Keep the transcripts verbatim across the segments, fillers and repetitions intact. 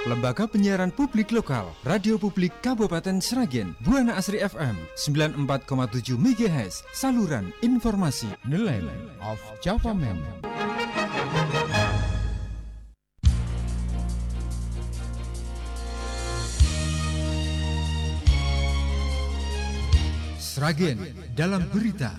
Lembaga Penyiaran Publik Lokal, Radio Publik Kabupaten Sragen, Buana Asri F M sembilan puluh empat koma tujuh megahertz, saluran informasi nilai of Java Man. Sragen dalam berita.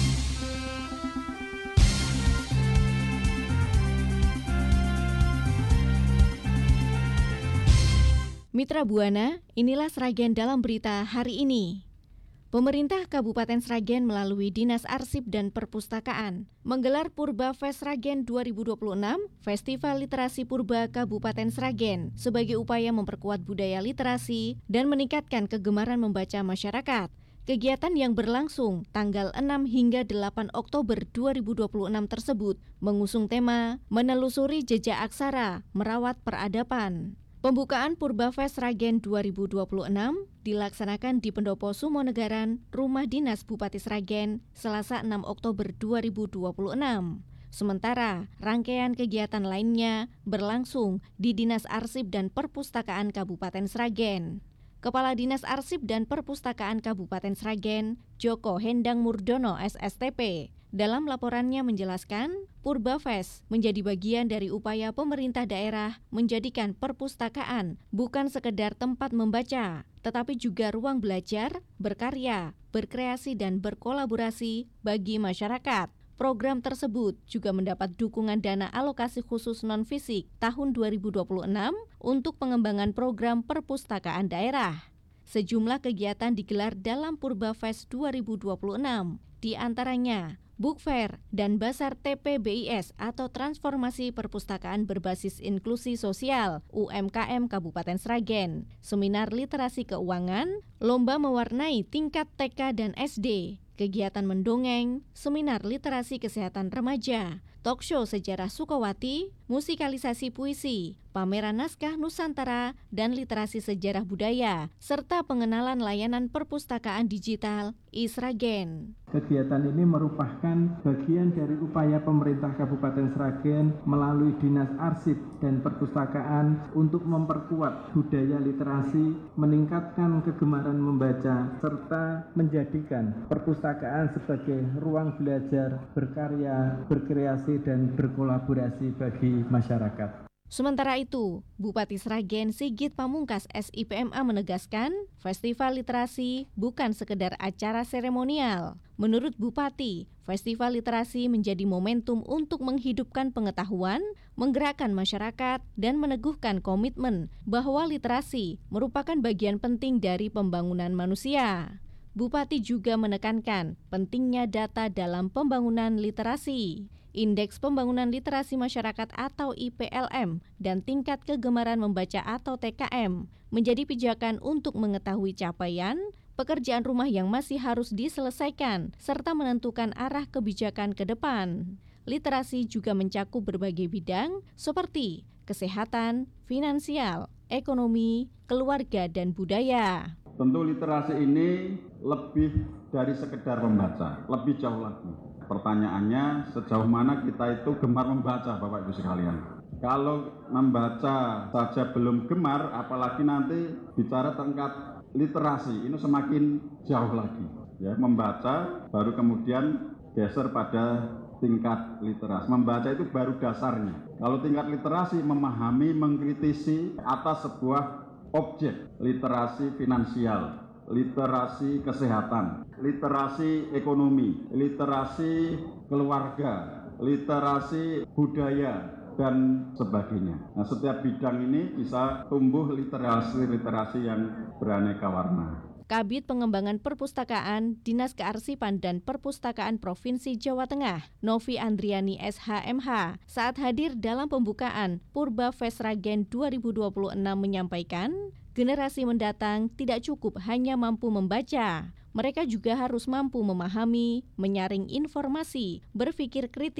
Mitra Buana, inilah Sragen dalam berita hari ini. Pemerintah Kabupaten Sragen melalui Dinas Arsip dan Perpustakaan menggelar Purba Fest Sragen dua ribu dua puluh enam, Festival Literasi Purba Kabupaten Sragen, sebagai upaya memperkuat budaya literasi dan meningkatkan kegemaran membaca masyarakat. Kegiatan yang berlangsung tanggal enam hingga delapan Oktober dua ribu dua puluh enam tersebut mengusung tema Menelusuri Jejak Aksara, Merawat Peradaban. Pembukaan Purba Fest Sragen dua ribu dua puluh enam dilaksanakan di Pendopo Sumonegaran, Rumah Dinas Bupati Sragen, Selasa enam Oktober dua ribu dua puluh enam. Sementara rangkaian kegiatan lainnya berlangsung di Dinas Arsip dan Perpustakaan Kabupaten Sragen. Kepala Dinas Arsip dan Perpustakaan Kabupaten Sragen, Joko Hendang Murdono S S T P, dalam laporannya menjelaskan, Purba Fest menjadi bagian dari upaya pemerintah daerah menjadikan perpustakaan bukan sekedar tempat membaca, tetapi juga ruang belajar, berkarya, berkreasi dan berkolaborasi bagi masyarakat. Program tersebut juga mendapat dukungan dana alokasi khusus non-fisik tahun dua ribu dua puluh enam untuk pengembangan program perpustakaan daerah. Sejumlah kegiatan digelar dalam Purba Fest dua ribu dua puluh enam, di antaranya Book Fair dan Basar T P B I S atau Transformasi Perpustakaan Berbasis Inklusi Sosial U M K M Kabupaten Sragen, Seminar Literasi Keuangan, Lomba Mewarnai Tingkat T K dan S D, kegiatan mendongeng, Seminar Literasi Kesehatan Remaja, Talk Show Sejarah Sukawati, musikalisasi puisi, pameran naskah Nusantara dan literasi sejarah budaya, serta pengenalan layanan perpustakaan digital iSragen. Kegiatan ini merupakan bagian dari upaya pemerintah Kabupaten Sragen melalui Dinas Arsip dan Perpustakaan untuk memperkuat budaya literasi, meningkatkan kegemaran membaca, serta menjadikan perpustakaan sebagai ruang belajar, berkarya, berkreasi, dan berkolaborasi bagi masyarakat. Sementara itu, Bupati Sragen Sigit Pamungkas S I P M A menegaskan, Festival Literasi bukan sekedar acara seremonial. Menurut Bupati, Festival Literasi menjadi momentum untuk menghidupkan pengetahuan, menggerakkan masyarakat, dan meneguhkan komitmen bahwa literasi merupakan bagian penting dari pembangunan manusia. Bupati juga menekankan pentingnya data dalam pembangunan literasi. Indeks Pembangunan Literasi Masyarakat atau I P L M dan tingkat kegemaran membaca atau T K M menjadi pijakan untuk mengetahui capaian, pekerjaan rumah yang masih harus diselesaikan, serta menentukan arah kebijakan ke depan. Literasi juga mencakup berbagai bidang seperti kesehatan, finansial, ekonomi, keluarga, dan budaya. Tentu literasi ini lebih dari sekedar membaca, lebih jauh lagi. Pertanyaannya, sejauh mana kita itu gemar membaca, Bapak Ibu sekalian? Kalau membaca saja belum gemar, apalagi nanti bicara tingkat literasi, ini semakin jauh lagi. Ya, membaca baru kemudian geser pada tingkat literasi. Membaca itu baru dasarnya. Kalau tingkat literasi memahami, mengkritisi atas sebuah objek, literasi finansial, literasi kesehatan, literasi ekonomi, literasi keluarga, literasi budaya, dan sebagainya. Nah, setiap bidang ini bisa tumbuh literasi-literasi yang beraneka warna. Kabid Pengembangan Perpustakaan, Dinas Kearsipan dan Perpustakaan Provinsi Jawa Tengah, Novi Andriani S H M H, saat hadir dalam pembukaan Purba Fest Sragen dua ribu dua puluh enam menyampaikan, generasi mendatang tidak cukup hanya mampu membaca. Mereka juga harus mampu memahami, menyaring informasi, berpikir kritis,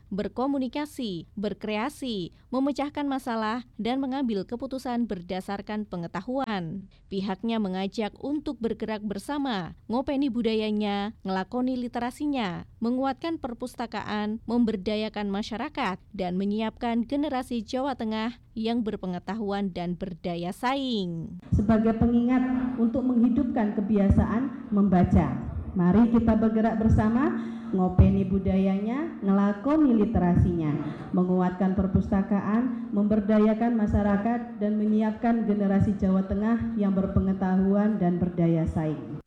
berkomunikasi, berkreasi, memecahkan masalah, dan mengambil keputusan berdasarkan pengetahuan. Pihaknya mengajak untuk bergerak bersama, ngopeni budayanya, ngelakoni literasinya, menguatkan perpustakaan, memberdayakan masyarakat, dan menyiapkan generasi Jawa Tengah yang berpengetahuan dan berdaya saing. Sebagai pengingat untuk menghidupkan kebiasaan membaca, mari kita bergerak bersama, ngopeni budayanya, ngelakoni literasinya, menguatkan perpustakaan, memberdayakan masyarakat, dan menyiapkan generasi Jawa Tengah yang berpengetahuan dan berdaya saing.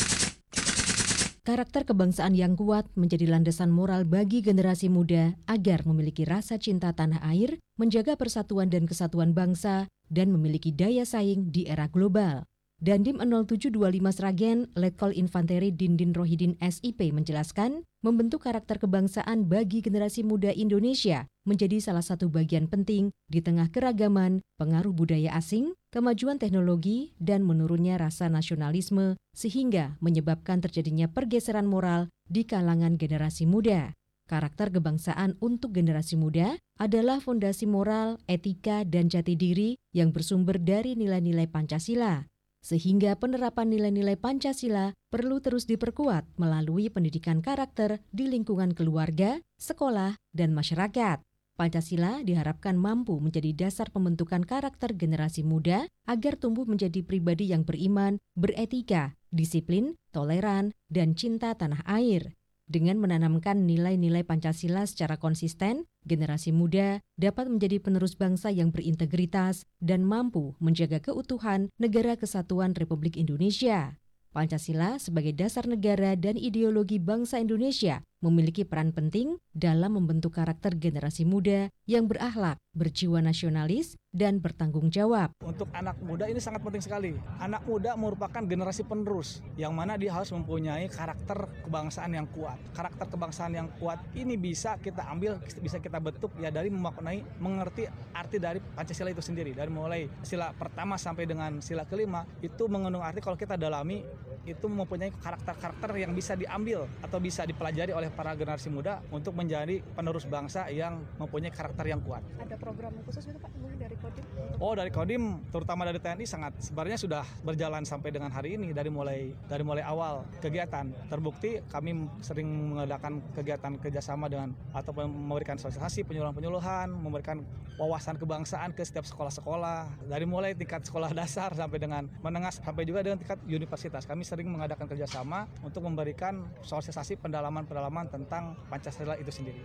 Karakter kebangsaan yang kuat menjadi landasan moral bagi generasi muda agar memiliki rasa cinta tanah air, menjaga persatuan dan kesatuan bangsa, dan memiliki daya saing di era global. Dandim nol tujuh dua lima Sragen, Letkol Infanteri Dindin Rohidin S I P menjelaskan, membentuk karakter kebangsaan bagi generasi muda Indonesia menjadi salah satu bagian penting di tengah keragaman, pengaruh budaya asing, kemajuan teknologi, dan menurunnya rasa nasionalisme, sehingga menyebabkan terjadinya pergeseran moral di kalangan generasi muda. Karakter kebangsaan untuk generasi muda adalah fondasi moral, etika, dan jati diri yang bersumber dari nilai-nilai Pancasila. Sehingga penerapan nilai-nilai Pancasila perlu terus diperkuat melalui pendidikan karakter di lingkungan keluarga, sekolah, dan masyarakat. Pancasila diharapkan mampu menjadi dasar pembentukan karakter generasi muda agar tumbuh menjadi pribadi yang beriman, beretika, disiplin, toleran, dan cinta tanah air. Dengan menanamkan nilai-nilai Pancasila secara konsisten, generasi muda dapat menjadi penerus bangsa yang berintegritas dan mampu menjaga keutuhan Negara Kesatuan Republik Indonesia. Pancasila sebagai dasar negara dan ideologi bangsa Indonesia memiliki peran penting dalam membentuk karakter generasi muda yang berakhlak, berjiwa nasionalis, dan bertanggung jawab. Untuk anak muda ini sangat penting sekali. Anak muda merupakan generasi penerus, yang mana dia harus mempunyai karakter kebangsaan yang kuat. Karakter kebangsaan yang kuat ini bisa kita ambil, bisa kita bentuk ya dari memaknai, mengerti arti dari Pancasila itu sendiri. Dari mulai sila pertama sampai dengan sila kelima, itu mengandung arti kalau kita dalami, itu mempunyai karakter-karakter yang bisa diambil atau bisa dipelajari oleh para generasi muda untuk menjadi penerus bangsa yang mempunyai karakter yang kuat. Ada program khusus itu Pak, mungkin dari Kodim? Oh, dari Kodim, terutama dari T N I sangat sebenarnya sudah berjalan sampai dengan hari ini dari mulai dari mulai awal kegiatan. Terbukti kami sering mengadakan kegiatan kerjasama dengan atau memberikan sosialisasi, penyuluhan-penyuluhan, memberikan wawasan kebangsaan ke setiap sekolah-sekolah dari mulai tingkat sekolah dasar sampai dengan menengah sampai juga dengan tingkat universitas. Kami sering mengadakan kerjasama untuk memberikan sosialisasi pendalaman-pendalaman tentang Pancasila itu sendiri.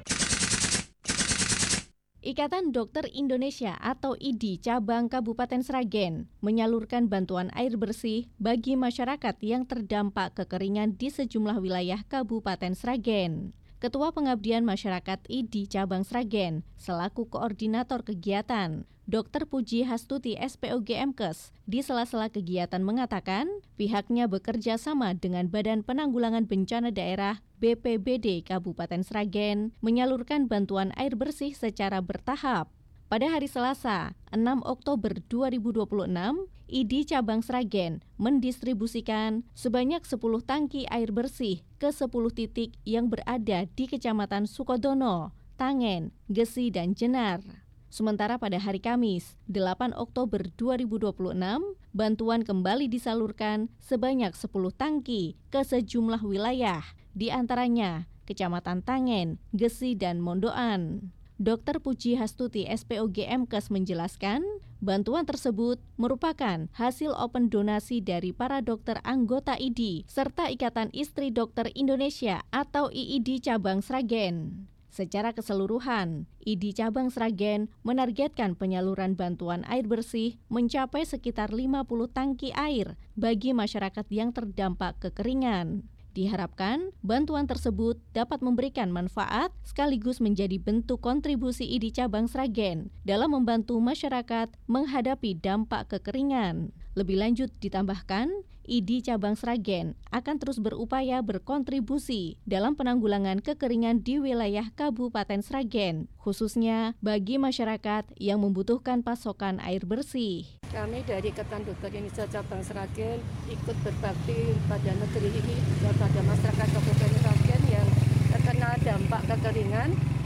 Ikatan Dokter Indonesia atau I D I Cabang Kabupaten Sragen menyalurkan bantuan air bersih bagi masyarakat yang terdampak kekeringan di sejumlah wilayah Kabupaten Sragen. Ketua Pengabdian Masyarakat I D I Cabang Sragen selaku koordinator kegiatan, Dokter Puji Hastuti S P O G M Kes, di sela-sela kegiatan mengatakan pihaknya bekerja sama dengan Badan Penanggulangan Bencana Daerah B P B D Kabupaten Sragen menyalurkan bantuan air bersih secara bertahap. Pada hari Selasa, enam Oktober dua ribu dua puluh enam, I D I Cabang Sragen mendistribusikan sebanyak sepuluh tangki air bersih ke sepuluh titik yang berada di Kecamatan Sukodono, Tangen, Gesi, dan Jenar. Sementara pada hari Kamis, delapan Oktober dua ribu dua puluh enam, bantuan kembali disalurkan sebanyak sepuluh tangki ke sejumlah wilayah, di antaranya Kecamatan Tangen, Gesi, dan Mondoan. Dokter Puji Hastuti S P O G M Kes menjelaskan, bantuan tersebut merupakan hasil open donasi dari para dokter anggota I D I serta Ikatan Istri Dokter Indonesia atau I I D Cabang Sragen. Secara keseluruhan, I D I Cabang Sragen menargetkan penyaluran bantuan air bersih mencapai sekitar lima puluh tangki air bagi masyarakat yang terdampak kekeringan. Diharapkan bantuan tersebut dapat memberikan manfaat sekaligus menjadi bentuk kontribusi I D I Cabang Sragen dalam membantu masyarakat menghadapi dampak kekeringan. Lebih lanjut ditambahkan, I D I Cabang Sragen akan terus berupaya berkontribusi dalam penanggulangan kekeringan di wilayah Kabupaten Sragen, khususnya bagi masyarakat yang membutuhkan pasokan air bersih. Kami dari Ikatan Dokter Indonesia Cabang Sragen ikut berbakti pada negeri ini, kepada masyarakat Kabupaten Sragen yang terkena dampak kekeringan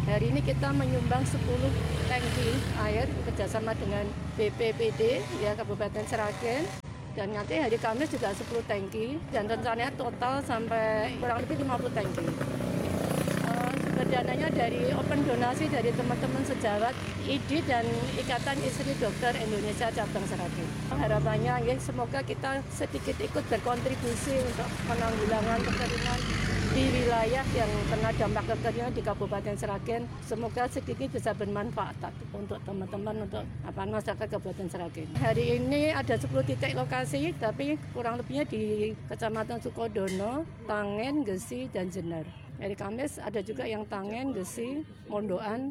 Hari ini kita menyumbang sepuluh tangki air kerjasama dengan B P P D ya Kabupaten Sragen. Dan nanti hari Kamis juga sepuluh tangki dan rencananya total sampai kurang lebih lima puluh tangki. Uh, sumber dananya dari open donasi dari teman-teman sejawat I D I dan Ikatan Istri Dokter Indonesia Cabang Sragen. Harapannya ya semoga kita sedikit ikut berkontribusi untuk penanggulangan kekeringan di wilayah yang kena dampak kekeringan di Kabupaten Sragen. Semoga sedikit bisa bermanfaat untuk teman-teman, untuk apa masyarakat Kabupaten Sragen. Hari ini ada sepuluh titik lokasi, tapi kurang lebihnya di Kecamatan Sukodono, Tangen, Gesi, dan Jenar. Hari Kamis ada juga yang Tangen, Gesi, Mondoan.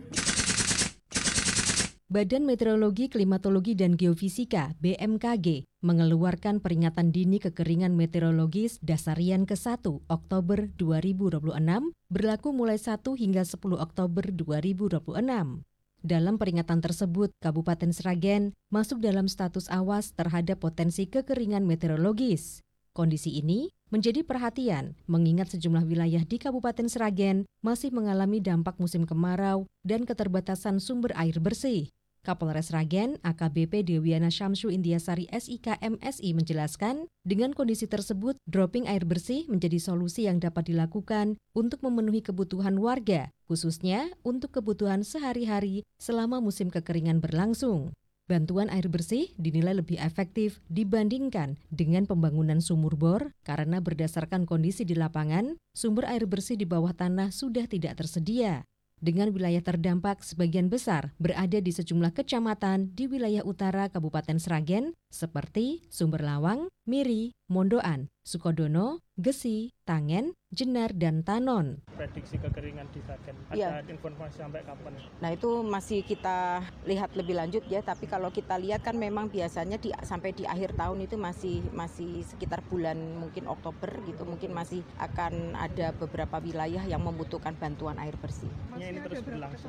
Badan Meteorologi, Klimatologi, dan Geofisika B M K G mengeluarkan peringatan dini kekeringan meteorologis Dasarian ke satu Oktober dua ribu dua puluh enam berlaku mulai satu hingga sepuluh Oktober dua ribu dua puluh enam. Dalam peringatan tersebut, Kabupaten Sragen masuk dalam status awas terhadap potensi kekeringan meteorologis. Kondisi ini menjadi perhatian mengingat sejumlah wilayah di Kabupaten Sragen masih mengalami dampak musim kemarau dan keterbatasan sumber air bersih. Kapolres Sragen A K B P Dewiana Syamsu Indiasari S I K M S I menjelaskan, dengan kondisi tersebut, dropping air bersih menjadi solusi yang dapat dilakukan untuk memenuhi kebutuhan warga, khususnya untuk kebutuhan sehari-hari selama musim kekeringan berlangsung. Bantuan air bersih dinilai lebih efektif dibandingkan dengan pembangunan sumur bor karena berdasarkan kondisi di lapangan, sumber air bersih di bawah tanah sudah tidak tersedia. Dengan wilayah terdampak sebagian besar berada di sejumlah kecamatan di wilayah utara Kabupaten Sragen seperti Sumber Lawang, Miri, Mondoan, Sukodono, Gesi, Tangen, Jenar, dan Tanon. Prediksi kekeringan di Sragen, ada ya. Informasi sampai kapan? Nah itu masih kita lihat lebih lanjut ya, tapi kalau kita lihat kan memang biasanya di, sampai di akhir tahun itu masih masih sekitar bulan mungkin Oktober gitu, mungkin masih akan ada beberapa wilayah yang membutuhkan bantuan air bersih. Masih ini terus berlangsung.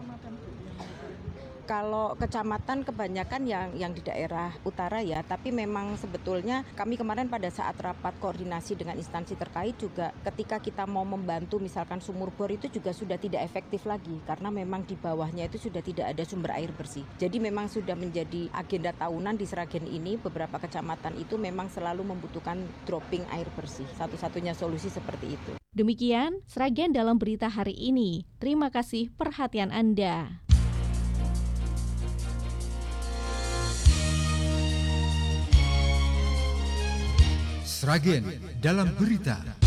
Kalau kecamatan kebanyakan yang yang di daerah utara ya, tapi memang sebetulnya kami kemarin pada saat rapat koordinasi dengan instansi terkait juga ketika kita mau membantu misalkan sumur bor itu juga sudah tidak efektif lagi karena memang di bawahnya itu sudah tidak ada sumber air bersih. Jadi memang sudah menjadi agenda tahunan di Sragen ini, beberapa kecamatan itu memang selalu membutuhkan dropping air bersih. Satu-satunya solusi seperti itu. Demikian Sragen dalam berita hari ini. Terima kasih perhatian Anda. Sragen dalam berita.